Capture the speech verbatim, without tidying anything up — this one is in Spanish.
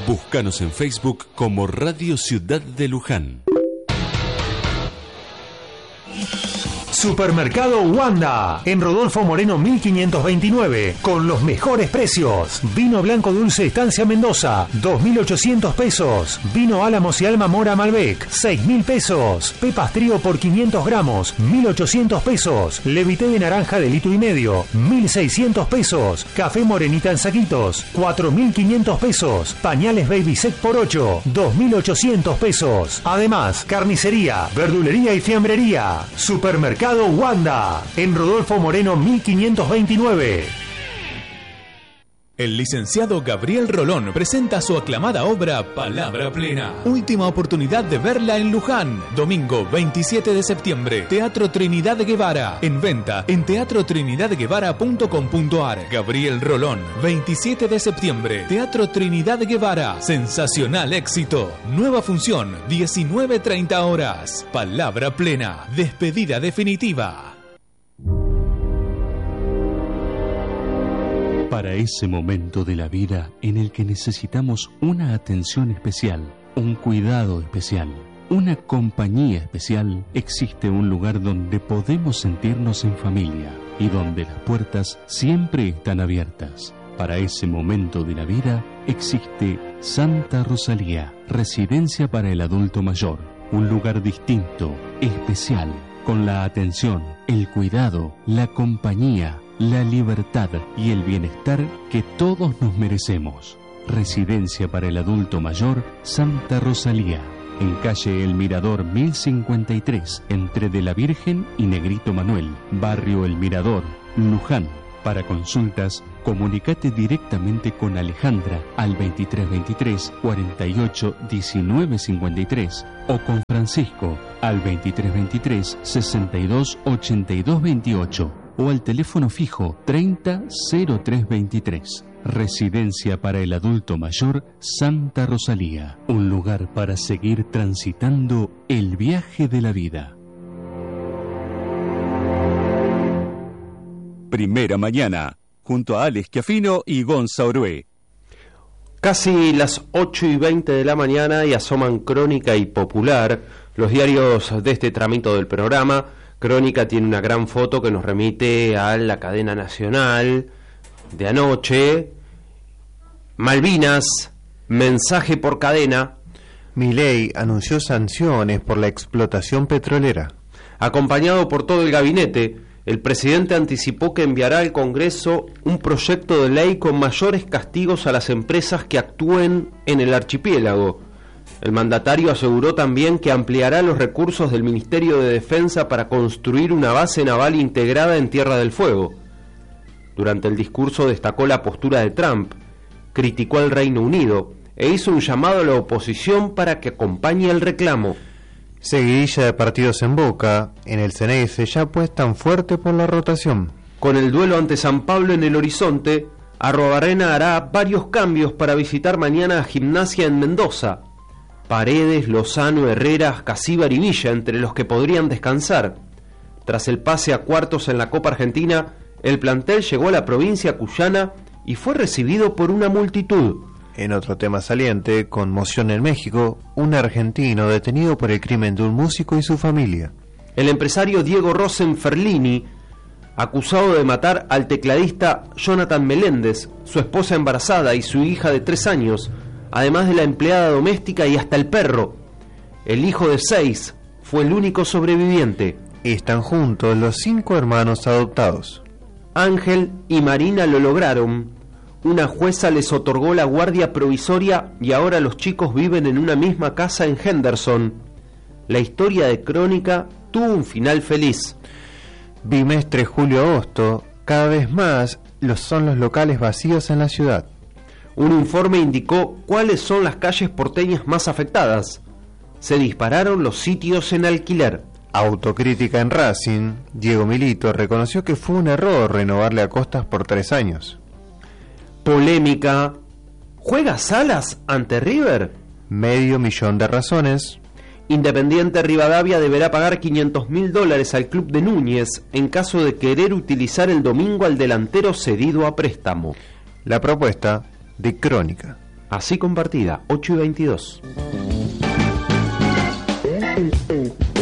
Búscanos en Facebook como Radio Ciudad de Luján. Supermercado Wanda, en Rodolfo Moreno mil quinientos veintinueve, con los mejores precios. Vino blanco dulce Estancia Mendoza, dos mil ochocientos pesos. Vino Álamos y Alma Mora Malbec, seis mil pesos. Pepas Trío por quinientos gramos, mil ochocientos pesos. Levité de naranja de litro y medio, mil seiscientos pesos. Café Morenita en saquitos, cuatro mil quinientos pesos. Pañales Baby Sec por ocho, dos mil ochocientos pesos. Además, carnicería, verdulería y fiambrería. Supermercado Wanda, en Rodolfo Moreno mil quinientos veintinueve. El licenciado Gabriel Rolón presenta su aclamada obra Palabra Plena. Última oportunidad de verla en Luján. Domingo veintisiete de septiembre. Teatro Trinidad Guevara. En venta en teatro trinidad guevara punto com punto ar. Gabriel Rolón, veintisiete de septiembre. Teatro Trinidad Guevara. Sensacional éxito. Nueva función, diecinueve treinta horas. Palabra Plena. Despedida definitiva. Para ese momento de la vida en el que necesitamos una atención especial, un cuidado especial, una compañía especial, existe un lugar donde podemos sentirnos en familia y donde las puertas siempre están abiertas. Para ese momento de la vida existe Santa Rosalía, residencia para el adulto mayor, un lugar distinto, especial, con la atención, el cuidado, la compañía, la libertad y el bienestar que todos nos merecemos. Residencia para el adulto mayor Santa Rosalía, en calle El Mirador mil cincuenta y tres, entre De la Virgen y Negrito Manuel, barrio El Mirador, Luján. Para consultas, comunicate directamente con Alejandra al veintitrés veintitrés, cuarenta y ocho, diecinueve cincuenta y tres o con Francisco al veintitrés veintitrés, sesenta y dos, ochenta y dos veintiocho o al teléfono fijo treinta cero tres veintitrés. Residencia para el adulto mayor Santa Rosalía, un lugar para seguir transitando el viaje de la vida. Primera Mañana, junto a Alex Chiafino y Gonza Orué. Casi las ocho y veinte de la mañana y asoman Crónica y Popular, los diarios de este tramito del programa. Crónica tiene una gran foto que nos remite a la cadena nacional de anoche. Malvinas, mensaje por cadena. Milei anunció sanciones por la explotación petrolera. Acompañado por todo el gabinete, el presidente anticipó que enviará al Congreso un proyecto de ley con mayores castigos a las empresas que actúen en el archipiélago. El mandatario aseguró también que ampliará los recursos del Ministerio de Defensa para construir una base naval integrada en Tierra del Fuego. Durante el discurso destacó la postura de Trump, criticó al Reino Unido e hizo un llamado a la oposición para que acompañe el reclamo. Seguidilla de partidos en Boca, en el C N E S ya apuestan fuerte por la rotación. Con el duelo ante San Pablo en el horizonte, Arruabarrena hará varios cambios para visitar mañana a Gimnasia en Mendoza. Paredes, Lozano, Herrera, Casíbar y Villa entre los que podrían descansar. Tras el pase a cuartos en la Copa Argentina, el plantel llegó a la provincia cuyana y fue recibido por una multitud. En otro tema saliente, conmoción en México, un argentino detenido por el crimen de un músico y su familia. El empresario Diego Rosenferlini, acusado de matar al tecladista Jonathan Meléndez, su esposa embarazada y su hija de tres años, además de la empleada doméstica y hasta el perro. El hijo de seis fue el único sobreviviente. Están juntos los cinco hermanos adoptados. Ángel y Marina lo lograron. Una jueza les otorgó la guardia provisoria y ahora los chicos viven en una misma casa en Henderson. La historia de Crónica tuvo un final feliz. Bimestre julio-agosto, cada vez más los son los locales vacíos en la ciudad. Un informe indicó cuáles son las calles porteñas más afectadas. Se dispararon los sitios en alquiler. Autocrítica en Racing, Diego Milito reconoció que fue un error renovarle a Costas por tres años. Polémica. ¿Juega Salas ante River? Medio millón de razones. Independiente Rivadavia deberá pagar quinientos mil dólares al club de Núñez en caso de querer utilizar el domingo al delantero cedido a préstamo. La propuesta de Crónica. Así compartida, ocho y veintidós.